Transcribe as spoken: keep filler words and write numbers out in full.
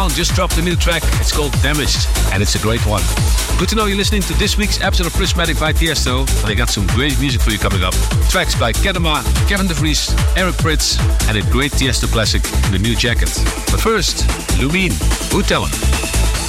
Just dropped a new track. It's called Damaged, and it's a great one. Good to know you're listening to this week's episode of Prismatic by Tiesto. They got some great music for you coming up. Tracks by Kedema, Kevin De Vries, Eric Prydz, and a great Tiesto classic, The New Jacket. But first, Lumine, Who Tell 'Em?